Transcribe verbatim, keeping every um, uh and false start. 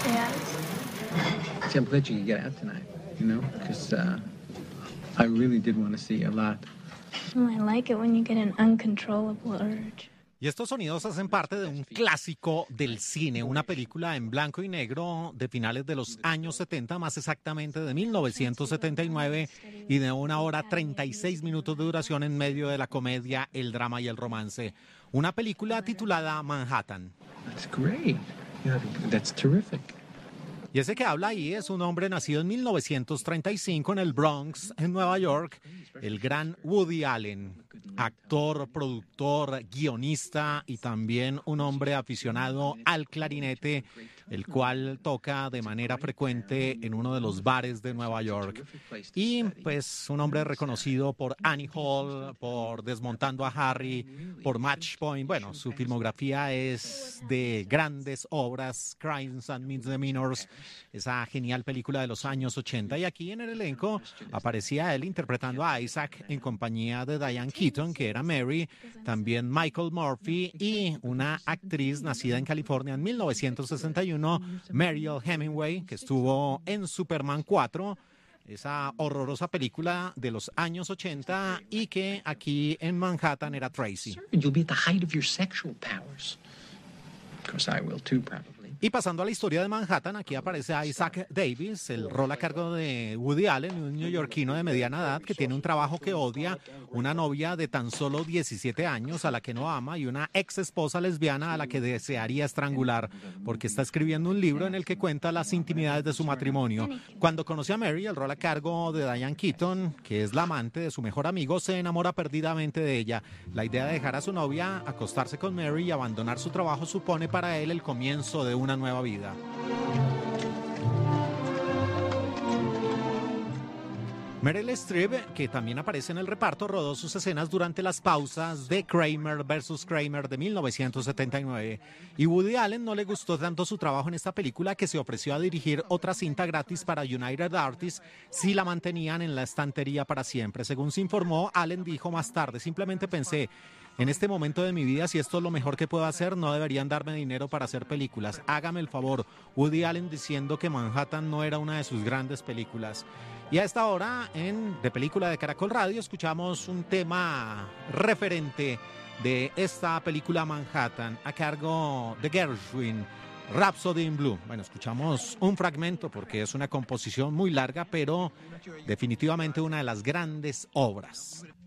Yes. See, I'm glad you could get out tonight, you know, because uh, I really did want to see you a lot. Well, I like it when you get an uncontrollable urge. Y estos sonidos hacen parte de un clásico del cine, una película en blanco y negro de finales de los años setenta, más exactamente de mil novecientos setenta y nueve, y de una hora treinta y seis minutos de duración en medio de la comedia, el drama y el romance. Una película titulada Manhattan. That's great. Yeah, that's terrific. Y ese que habla ahí es un hombre nacido en mil novecientos treinta y cinco en el Bronx, en Nueva York, el gran Woody Allen, actor, productor, guionista y también un hombre aficionado al clarinete, el cual toca de manera frecuente en uno de los bares de Nueva York. Y pues un hombre reconocido por Annie Hall, por Desmontando a Harry, por Match Point. Bueno, su filmografía es de grandes obras, Crimes and Misdemeanors, esa genial película de los años ochenta. Y aquí en el elenco aparecía él interpretando a Isaac en compañía de Diane Keaton, que era Mary, también Michael Murphy y una actriz nacida en California en mil novecientos sesenta y uno, Mariel Hemingway, que estuvo en Superman cuatro, esa horrorosa película de los años ochenta, y que aquí en Manhattan era Tracy. You'll be at the height of your sexual powers. Of course, I will too, probably. Y pasando a la historia de Manhattan, aquí aparece Isaac Davis, el rol a cargo de Woody Allen, un neoyorquino de mediana edad que tiene un trabajo que odia, una novia de tan solo diecisiete años a la que no ama y una ex esposa lesbiana a la que desearía estrangular, porque está escribiendo un libro en el que cuenta las intimidades de su matrimonio. Cuando conoce a Mary, el rol a cargo de Diane Keaton, que es la amante de su mejor amigo, se enamora perdidamente de ella. La idea de dejar a su novia, acostarse con Mary y abandonar su trabajo supone para él el comienzo de una nueva vida. Meryl Streep, que también aparece en el reparto, rodó sus escenas durante las pausas de Kramer versus Kramer de mil novecientos setenta y nueve. Y Woody Allen no le gustó tanto su trabajo en esta película que se ofreció a dirigir otra cinta gratis para United Artists si la mantenían en la estantería para siempre. Según se informó, Allen dijo más tarde: simplemente pensé, en este momento de mi vida, si esto es lo mejor que puedo hacer, no deberían darme dinero para hacer películas. Hágame el favor. Woody Allen diciendo que Manhattan no era una de sus grandes películas. Y a esta hora, en De Película de Caracol Radio, escuchamos un tema referente de esta película Manhattan a cargo de Gershwin, Rhapsody in Blue. Bueno, escuchamos un fragmento porque es una composición muy larga, pero definitivamente una de las grandes obras.